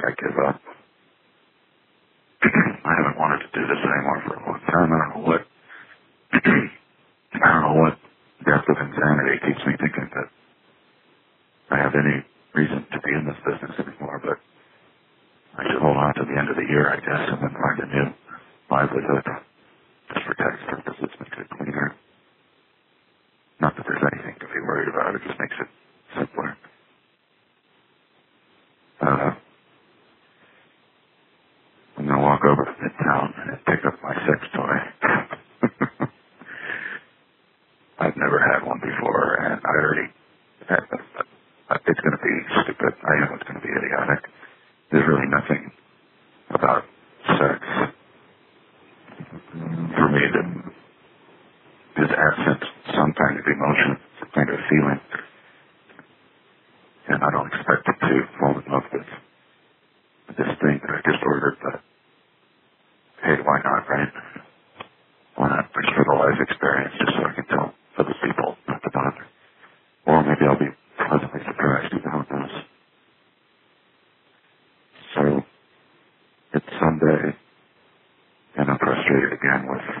I give up. I haven't wanted to do this anymore for a long time. I don't know what depth of insanity keeps me thinking that I have any reason to be in this business anymore, but I should hold on to the end of the year, I guess, and then find a new livelihood. Just for tax purposes, makes it cleaner. Not that there's anything to be worried about, it just makes it simpler. I'm going to walk over to Midtown and pick up my sex toy. I've never had one before, and I already had them, but it's going to be stupid. I know it's going to be idiotic. There's really nothing about sex for me that is absent some kind of emotion, some kind of feeling. And I don't expect it to fall in love with this thing that I just ordered, but hey, why not, right? Why not? Just for the life experience, just so I can tell other people not to bother. Or maybe I'll be pleasantly surprised, who knows. So, it's Sunday, and I'm frustrated again with